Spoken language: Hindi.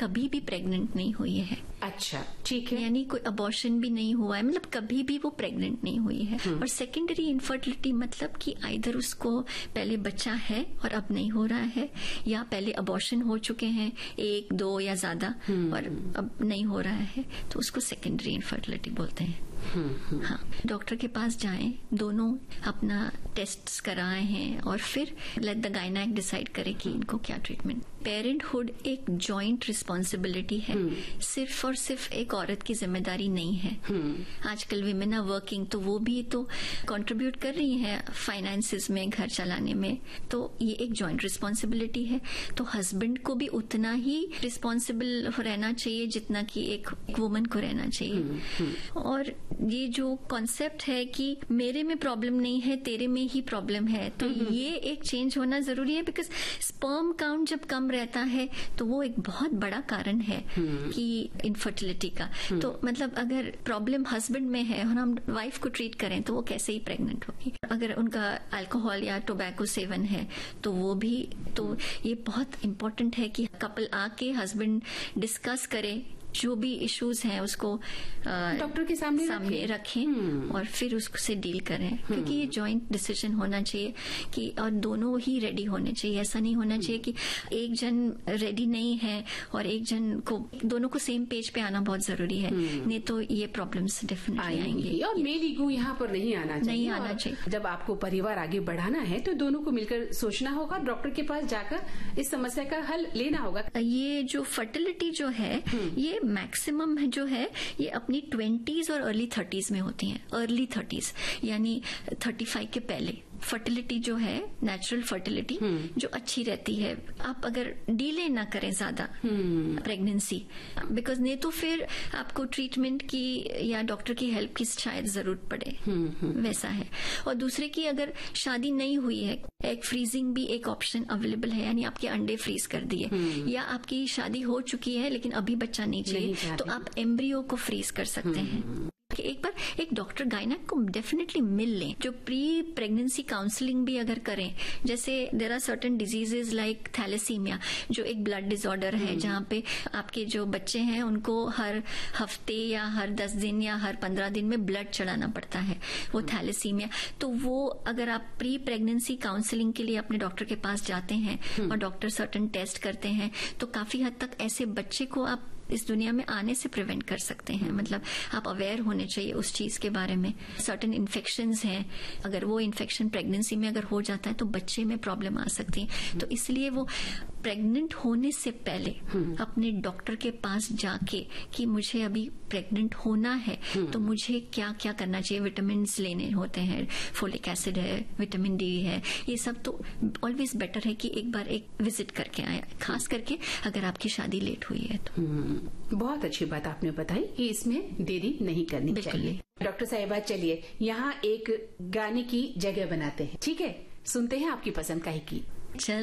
कभी भी प्रेग्नेंट नहीं हुई है। अच्छा, ठीक है। यानी कोई अबॉर्शन भी नहीं हुआ है, मतलब कभी भी वो प्रेग्नेंट नहीं हुई है। और सेकेंडरी इनफर्टिलिटी मतलब कि आइदर उसको पहले बच्चा है और अब नहीं हो रहा है, या पहले अबॉर्शन हो चुके हैं 1, 2 या ज्यादा और अब नहीं हो रहा है, तो उसको सेकेंडरी इनफर्टिलिटी बोलते हैं। हाँ, डॉक्टर के पास जाएं, दोनों अपना टेस्ट कराए हैं और फिर लेट द गायनेक डिसाइड करे कि इनको क्या ट्रीटमेंट। पेरेंटहुड एक जॉइंट रिस्पॉन्सिबिलिटी है, सिर्फ और सिर्फ एक औरत की जिम्मेदारी नहीं है। आजकल विमेन आर वर्किंग, तो वो भी तो कंट्रीब्यूट कर रही हैं फाइनेंसेस में, घर चलाने में, तो ये एक जॉइंट रिस्पॉन्सिबिलिटी है। तो हस्बैंड को भी उतना ही रिस्पॉन्सिबल रहना चाहिए जितना कि एक वुमन को रहना चाहिए। और ये जो कॉन्सेप्ट है कि मेरे में प्रॉब्लम नहीं है, तेरे में ही प्रॉब्लम है, तो ये एक चेंज होना जरूरी है। बिकॉज स्पर्म काउंट जब कम रहता है तो वो एक बहुत बड़ा कारण है कि इनफर्टिलिटी का। तो मतलब अगर प्रॉब्लम हस्बैंड में है और हम वाइफ को ट्रीट करें तो वो कैसे ही प्रेग्नेंट होगी। अगर उनका अल्कोहल या टोबैको सेवन है तो वो भी, तो ये बहुत इम्पोर्टेंट है कि कपल आके हस्बैंड डिस्कस करे, जो भी इश्यूज हैं उसको डॉक्टर के सामने रखें और फिर उससे डील करें। क्योंकि ये जॉइंट डिसीजन होना चाहिए कि, और दोनों ही रेडी होने चाहिए। ऐसा नहीं होना चाहिए कि एक जन रेडी नहीं है और एक जन को, दोनों को सेम पेज पे आना बहुत जरूरी है, नहीं तो ये प्रॉब्लम्स डेफिनेटली आएंगे। और मेल ईगो यहाँ पर नहीं आना चाहिए। जब आपको परिवार आगे बढ़ाना है तो दोनों को मिलकर सोचना होगा, डॉक्टर के पास जाकर इस समस्या का हल लेना होगा। ये जो फर्टिलिटी जो है ये मैक्सिमम जो है ये अपनी 20s और अर्ली 30s में होती हैं। अर्ली 30s यानी 35 के पहले फर्टिलिटी जो है, नेचुरल फर्टिलिटी जो अच्छी रहती है। आप अगर डिले ना करें ज्यादा प्रेगनेंसी, बिकॉज नहीं तो फिर आपको ट्रीटमेंट की या डॉक्टर की हेल्प की शायद जरूरत पड़े, वैसा है। और दूसरे की अगर शादी नहीं हुई है, एग फ्रीजिंग भी एक ऑप्शन अवेलेबल है, यानी आपके अंडे फ्रीज कर दिए, या आपकी शादी हो चुकी है लेकिन अभी बच्चा नहीं चाहिए तो आप एम्ब्रियो को फ्रीज कर सकते हैं। कि एक बार एक डॉक्टर गायनेक को डेफिनेटली मिल लें, जो प्री प्रेगनेंसी काउंसलिंग भी अगर करें। जैसे there are certain diseases like thalassaemia, जो एक ब्लड डिसऑर्डर है, जहाँ पे आपके जो बच्चे हैं उनको हर हफ्ते या हर 10 दिन या हर 15 दिन में ब्लड चढ़ाना पड़ता है, वो थैलेसीमिया। तो वो अगर आप प्री प्रेगनेंसी काउंसलिंग के लिए अपने डॉक्टर के पास जाते हैं और डॉक्टर सर्टेन टेस्ट करते हैं, तो काफी हद तक ऐसे बच्चे को आप इस दुनिया में आने से प्रिवेंट कर सकते हैं। मतलब आप अवेयर होने चाहिए उस चीज के बारे में। सर्टेन इन्फेक्शंस हैं, अगर वो इन्फेक्शन प्रेगनेंसी में अगर हो जाता है तो बच्चे में प्रॉब्लम आ सकती है। तो इसलिए वो प्रेग्नेंट होने से पहले अपने डॉक्टर के पास जाके कि मुझे अभी प्रेग्नेंट होना है तो मुझे क्या क्या करना चाहिए। विटामिन लेने होते हैं, फोलिक एसिड है, विटामिन डी है, ये सब तो ऑलवेज बेटर है कि एक बार एक विजिट करके आए, खास करके अगर आपकी शादी लेट हुई है तो। बहुत अच्छी बात आपने बताई कि इसमें देरी नहीं करनी चाहिए। डॉक्टर साहिबा, चलिए यहाँ एक गाने की जगह बनाते हैं, ठीक है? सुनते हैं आपकी पसंद का ही गीत।